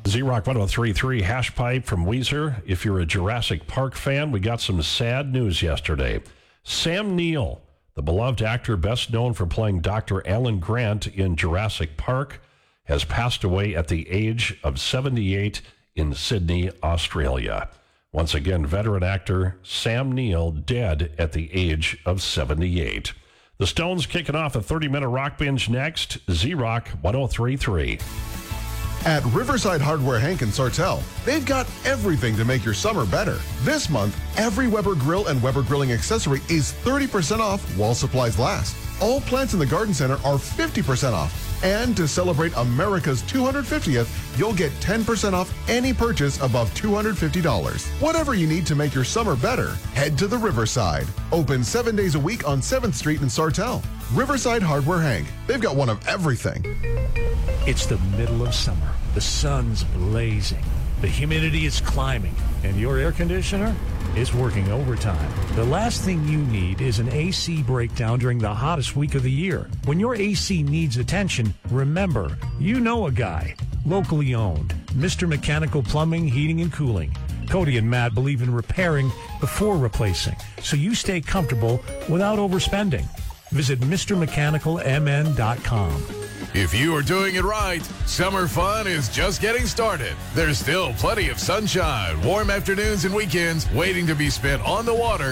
Z-Rock 103.3 Hash Pipe from Weezer. If you're a Jurassic Park fan, we got some sad news yesterday. Sam Neill, the beloved actor best known for playing Dr. Alan Grant in Jurassic Park, has passed away at the age of 78 in Sydney, Australia. Once again, veteran actor Sam Neill dead at the age of 78. The Stones kicking off a 30-minute rock binge next. Z-Rock 103.3. At Riverside Hardware Hank in Sartell, they've got everything to make your summer better. This month, every Weber grill and Weber grilling accessory is 30% off while supplies last. All plants in the garden center are 50% off. And to celebrate America's 250th, you'll get 10% off any purchase above $250. Whatever you need to make your summer better, head to the Riverside. Open 7 days a week on 7th Street in Sartell. Riverside Hardware Hank. They've got one of everything. It's the middle of summer. The sun's blazing. The humidity is climbing. And your air conditioner is working overtime. The last thing you need is an AC breakdown during the hottest week of the year. When your AC needs attention, remember, you know a guy. Locally owned. Mr. Mechanical Plumbing, Heating, and Cooling. Cody and Matt believe in repairing before replacing, so you stay comfortable without overspending. Visit MrMechanicalMN.com. If you are doing it right, summer fun is just getting started. There's still plenty of sunshine, warm afternoons and weekends waiting to be spent on the water